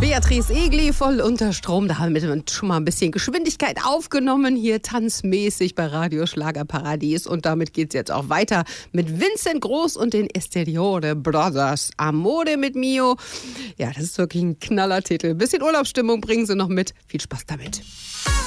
Beatrice Egli, voll unter Strom. Da haben wir schon mal ein bisschen Geschwindigkeit aufgenommen, hier tanzmäßig bei Radio Schlagerparadies. Und damit geht's jetzt auch weiter mit Vincent Groß und den Esteriore Brothers. Amore mit Mio. Ja, das ist wirklich ein Knallertitel. Bisschen Urlaubsstimmung bringen sie noch mit. Viel Spaß damit.